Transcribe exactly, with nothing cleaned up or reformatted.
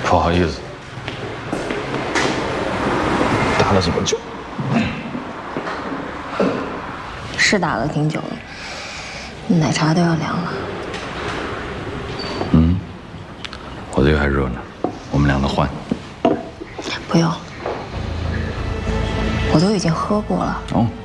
不好意思，打了这么久， 是打了挺久的，奶茶都要凉了。 嗯，我这个还热呢，我们两个换。 不用，我都已经喝过了。 哦。